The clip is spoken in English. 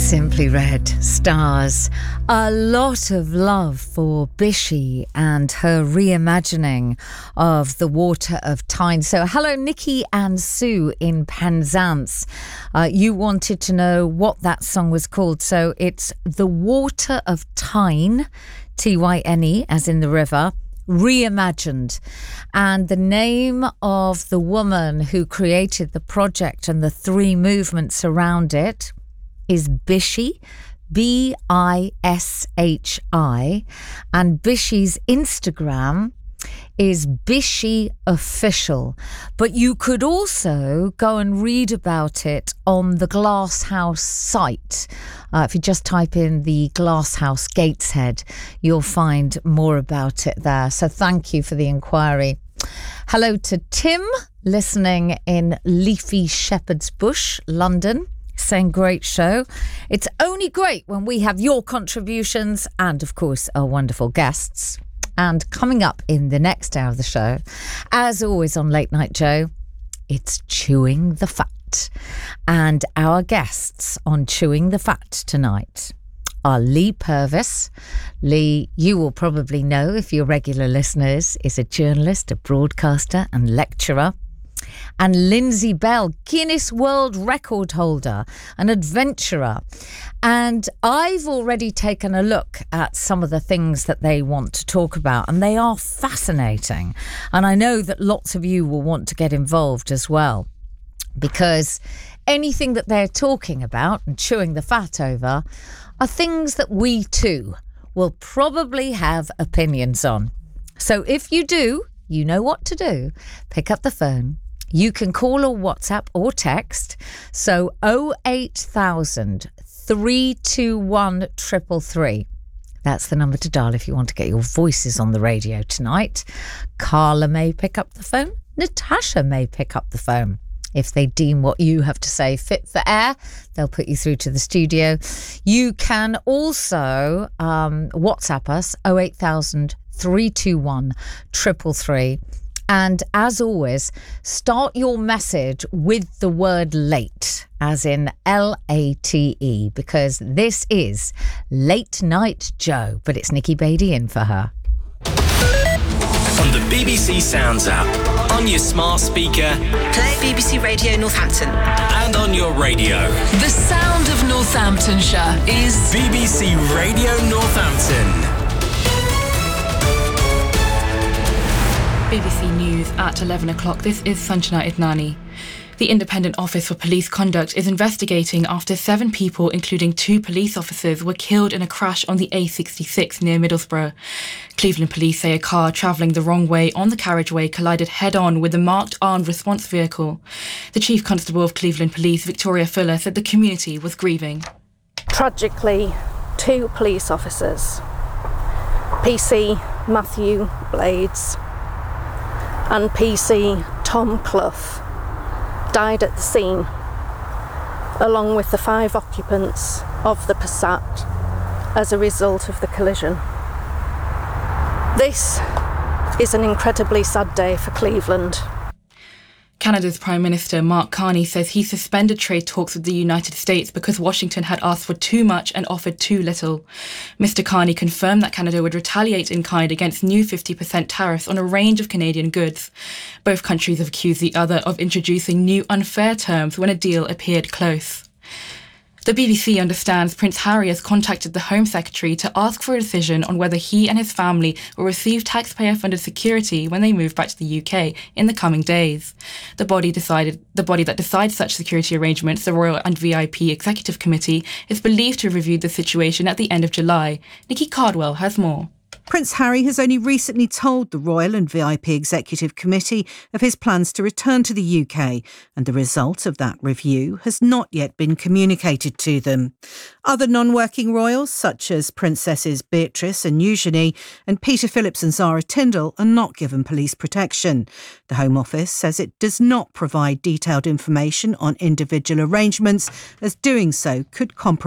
Simply Red, Stars. A lot of love for Bishi and her reimagining of The Water of Tyne. So hello, Nikki and Sue in Penzance. You wanted to know what that song was called. So it's The Water of Tyne, Tyne, as in the river, reimagined. And the name of the woman who created the project and the three movements around it is Bishi, Bishi, and Bishi's Instagram is Bishi Official. But you could also go and read about it on the Glasshouse site. If you just type in the Glasshouse Gateshead, you'll find more about it there. So thank you for the inquiry. Hello to Tim, listening in leafy Shepherd's Bush, London. Saying great show. It's only great when we have your contributions and, of course, our wonderful guests. And coming up in the next hour of the show, as always on Late Night Joe, it's Chewing the Fat. And our guests on Chewing the Fat tonight are Lee Purvis. Lee, you will probably know if you're regular listeners, is a journalist, a broadcaster and lecturer. And Lindsay Bell, Guinness World Record holder, an adventurer. And I've already taken a look at some of the things that they want to talk about, and they are fascinating. And I know that lots of you will want to get involved as well, because anything that they're talking about and chewing the fat over are things that we too will probably have opinions on. So if you do, you know what to do. Pick up the phone. You can call or WhatsApp or text. So 08000 321 333. That's the number to dial if you want to get your voices on the radio tonight. Carla may pick up the phone. Natasha may pick up the phone. If they deem what you have to say fit for air, they'll put you through to the studio. You can also WhatsApp us 08000 321 333. And as always, start your message with the word late, as in Late, because this is Late Night Joe, but it's Nikki Beattie in for her. On the BBC Sounds app, on your smart speaker, play BBC Radio Northampton, and on your radio. The sound of Northamptonshire is BBC Radio Northampton. BBC News at 11 o'clock. This is Sanjana Idnani. The Independent Office for Police Conduct is investigating after 7 people, including 2 police officers, were killed in a crash on the A66 near Middlesbrough. Cleveland police say a car travelling the wrong way on the carriageway collided head-on with a marked armed response vehicle. The Chief Constable of Cleveland Police, Victoria Fuller, said the community was grieving. Tragically, 2 police officers, PC Matthew Blades and PC Tom Clough, died at the scene, along with the 5 occupants of the Passat as a result of the collision. This is an incredibly sad day for Cleveland. Canada's Prime Minister Mark Carney says he suspended trade talks with the United States because Washington had asked for too much and offered too little. Mr Carney confirmed that Canada would retaliate in kind against new 50% tariffs on a range of Canadian goods. Both countries have accused the other of introducing new unfair terms when a deal appeared close. The BBC understands Prince Harry has contacted the Home Secretary to ask for a decision on whether he and his family will receive taxpayer-funded security when they move back to the UK in the coming days. The body that decides such security arrangements, the Royal and VIP Executive Committee, is believed to have reviewed the situation at the end of July. Nikki Cardwell has more. Prince Harry has only recently told the Royal and VIP Executive Committee of his plans to return to the UK, and the result of that review has not yet been communicated to them. Other non-working royals, such as Princesses Beatrice and Eugenie, and Peter Phillips and Zara Tindall, are not given police protection. The Home Office says it does not provide detailed information on individual arrangements, as doing so could compromise